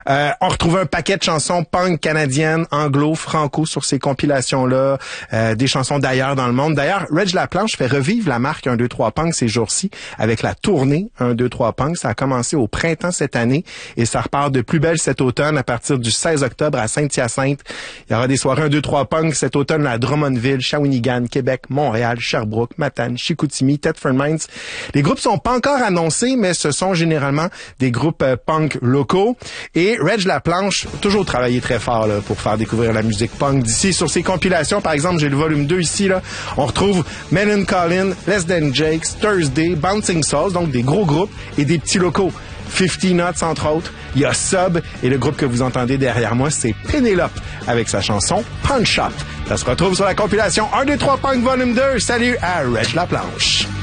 On retrouve un paquet de chansons punk canadiennes, anglo, franco sur ces compilations-là, des chansons d'ailleurs dans le monde. D'ailleurs, Reg Laplanche fait revivre la marque 1, 2, 3 Punk ces jours-ci avec la tournée 1, 2, 3 Punk. Ça a commencé au printemps cette année et ça repart de plus belle cet automne à partir du 16 octobre à Saint-Hyacinthe. Il y aura des soirées 1, 2, 3 Punk cet automne à Drummondville, Shawinigan, Québec, Montréal, Sherbrooke, Matane, Chicoutimi, Thetford Mines. Les groupes sont pas encore annoncés, mais ce sont généralement des groupes punk locaux. Et Reg Laplanche a toujours travaillé très fort là, pour faire découvrir la musique punk d'ici. Sur ses compilations, par exemple, j'ai le volume 2 ici, là, on retrouve Melon Collin, Less Than Jakes, Thursday, Bouncing Souls, donc des gros groupes et des petits locaux. 50 Nuts, entre autres. Il y a Sub et le groupe que vous entendez derrière moi, c'est Penelope avec sa chanson Punch Up. Ça se retrouve sur la compilation 1, 2, 3 Punk Volume 2. Salut à Reg Laplanche.